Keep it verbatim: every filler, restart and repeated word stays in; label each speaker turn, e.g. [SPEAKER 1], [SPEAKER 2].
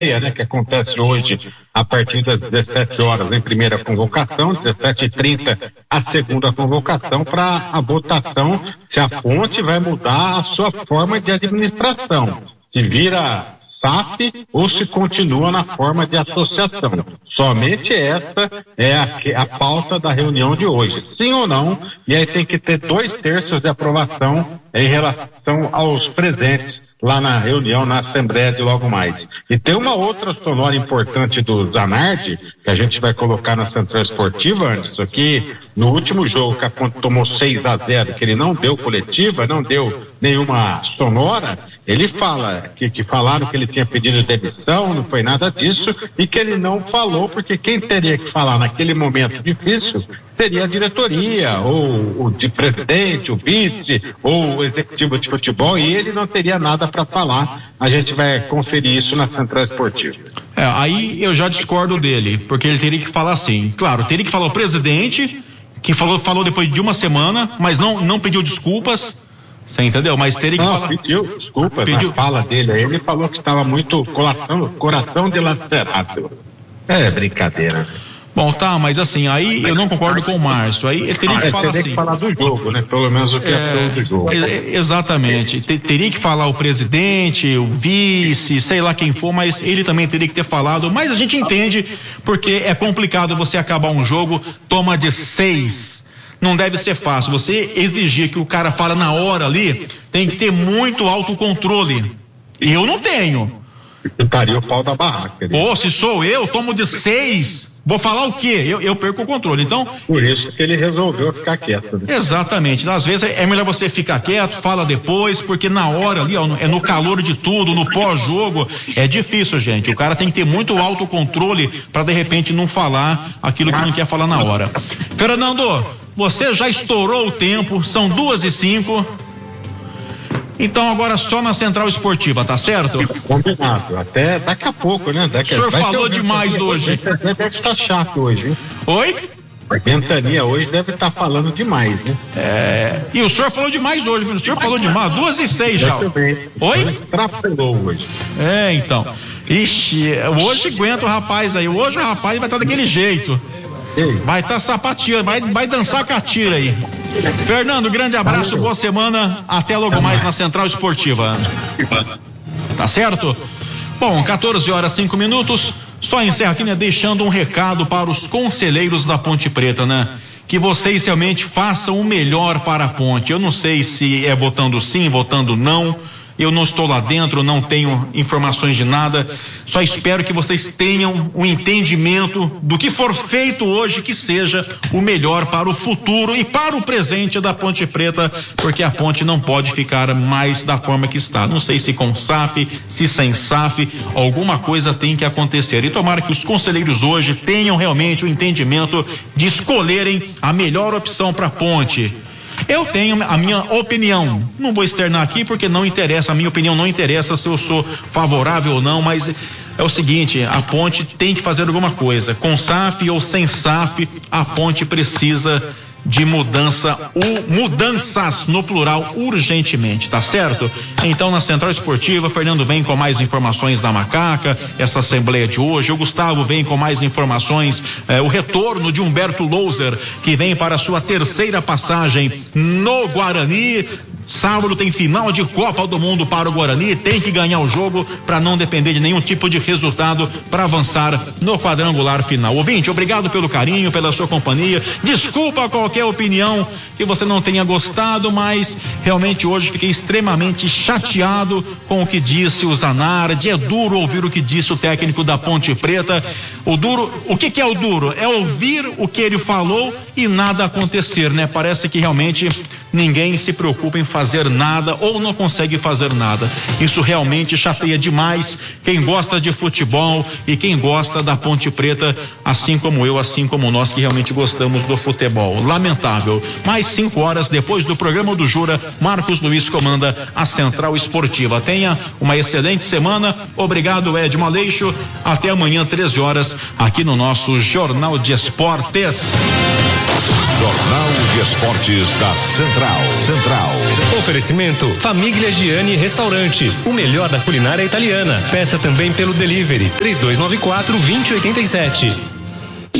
[SPEAKER 1] né, que acontece hoje a partir das dezessete horas em primeira convocação, dezessete e trinta a segunda convocação, para a votação se a Ponte vai mudar a sua forma de administração, se vira S A F ou se continua na forma de associação. Somente essa é a, a pauta da reunião de hoje, sim ou não, e aí tem que ter dois terços de aprovação em relação aos presentes lá na reunião, na Assembleia de logo mais. E tem uma outra sonora importante do Zanardi, que a gente vai colocar na Central Esportiva, Anderson, que no último jogo que a Ponte tomou seis a zero, que ele não deu coletiva, não deu nenhuma sonora, ele fala que, que falaram que ele tinha pedido demissão, não foi nada disso, e que ele não falou, porque quem teria que falar naquele momento difícil seria a diretoria, ou o de presidente, o vice, ou o executivo de futebol, e ele não teria nada para falar. A gente vai conferir isso na Central Esportiva.
[SPEAKER 2] É, aí eu já discordo dele, porque ele teria que falar assim, claro, teria que falar o presidente, que falou, falou depois de uma semana, mas não, não pediu desculpas, você entendeu? Mas teria que
[SPEAKER 1] não,
[SPEAKER 2] falar...
[SPEAKER 1] pediu desculpas,
[SPEAKER 2] pediu...
[SPEAKER 1] na fala dele, ele falou que estava muito coração, coração dilacerado. É brincadeira.
[SPEAKER 2] Bom, tá, mas assim, aí eu não concordo com o Márcio, aí ele teria que
[SPEAKER 1] é,
[SPEAKER 2] falar
[SPEAKER 1] teria
[SPEAKER 2] assim...
[SPEAKER 1] que falar do jogo, né? Pelo menos o que é, é do jogo.
[SPEAKER 2] É, exatamente, T- teria que falar o presidente, o vice, sei lá quem for, mas ele também teria que ter falado, mas a gente entende, porque é complicado você acabar um jogo, toma de seis, não deve ser fácil, você exigir que o cara fale na hora ali, tem que ter muito autocontrole, e eu não tenho.
[SPEAKER 1] Estaria o pau da barraca.
[SPEAKER 2] Pô, se sou eu, tomo de seis... Vou falar o quê? Eu, eu perco o controle. Então,
[SPEAKER 1] por isso que ele resolveu ficar quieto. Né?
[SPEAKER 2] Exatamente. Às vezes é melhor você ficar quieto, fala depois, porque na hora ali, ó, é no calor de tudo, no pós-jogo, é difícil, gente. O cara tem que ter muito autocontrole para de repente não falar aquilo que não quer falar na hora. Fernando, você já estourou o tempo, são duas e cinco. Então agora só na Central Esportiva, tá certo?
[SPEAKER 1] Combinado, até daqui a pouco, né? Daqui
[SPEAKER 2] o senhor falou demais hoje.
[SPEAKER 1] Deve estar chato hoje, hein?
[SPEAKER 2] Oi?
[SPEAKER 1] A Ventania hoje deve estar falando demais, né?
[SPEAKER 2] É, e o senhor falou demais hoje, viu? O senhor falou demais, duas e seis já. Oi?
[SPEAKER 1] Extrapolou hoje.
[SPEAKER 2] É, então. Ixi, hoje aguenta o rapaz aí, hoje o rapaz vai estar daquele jeito. Vai estar tá sapateando, vai, vai dançar catira aí. Fernando, grande abraço, boa semana, até logo mais na Central Esportiva. Tá certo? Bom, quatorze horas cinco minutos, só encerra aqui, né, deixando um recado para os conselheiros da Ponte Preta, né? Que vocês realmente façam o melhor para a Ponte. Eu não sei se é votando sim, votando não. Eu não estou lá dentro, não tenho informações de nada, só espero que vocês tenham um entendimento do que for feito hoje, que seja o melhor para o futuro e para o presente da Ponte Preta, porque a Ponte não pode ficar mais da forma que está. Não sei se com S A F, se sem S A F, alguma coisa tem que acontecer. E tomara que os conselheiros hoje tenham realmente o entendimento de escolherem a melhor opção para a Ponte. Eu tenho a minha opinião, não vou externar aqui porque não interessa, a minha opinião não interessa se eu sou favorável ou não, mas é o seguinte, a Ponte tem que fazer alguma coisa, com S A F ou sem S A F, a Ponte precisa de mudança, ou mudanças no plural urgentemente, tá certo? Então na Central Esportiva, Fernando vem com mais informações da Macaca, essa assembleia de hoje, o Gustavo vem com mais informações, eh, o retorno de Humberto Louser, que vem para a sua terceira passagem no Guarani. Sábado tem final de Copa do Mundo para o Guarani, tem que ganhar o jogo para não depender de nenhum tipo de resultado para avançar no quadrangular final. Ouvinte, obrigado pelo carinho, pela sua companhia, desculpa qualquer opinião que você não tenha gostado, mas realmente hoje fiquei extremamente chateado com o que disse o Zanardi. É duro ouvir o que disse o técnico da Ponte Preta. O duro, o que que é o duro? É ouvir o que ele falou e nada acontecer, né? Parece que realmente ninguém se preocupa em fazer nada ou não consegue fazer nada. Isso realmente chateia demais quem gosta de futebol e quem gosta da Ponte Preta, assim como eu, assim como nós que realmente gostamos do futebol. Lamentável. Mais cinco horas depois do programa do Jura, Marcos Luiz comanda a Central Esportiva. Tenha uma excelente semana. Obrigado, Edmo Aleixo. Até amanhã, treze horas, aqui no nosso Jornal de Esportes.
[SPEAKER 3] Jornal de Esportes da Central. Central.
[SPEAKER 4] Oferecimento Famiglia Gianni Restaurante, o melhor da culinária italiana. Peça também pelo delivery três dois nove quatro, dois zero oito sete.